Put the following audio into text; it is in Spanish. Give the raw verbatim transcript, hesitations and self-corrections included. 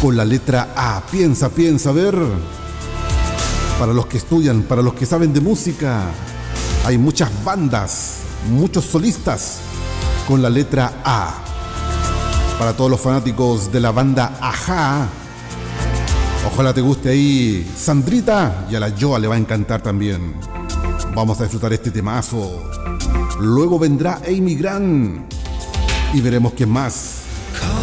con la letra A. Piensa, piensa, a ver. Para los que estudian, para los que saben de música, hay muchas bandas, muchos solistas con la letra A. Para todos los fanáticos de la banda Ajá, ojalá te guste ahí Sandrita, y a la Joa le va a encantar también. Vamos a disfrutar este temazo. Luego vendrá Amy Grant y veremos quién más.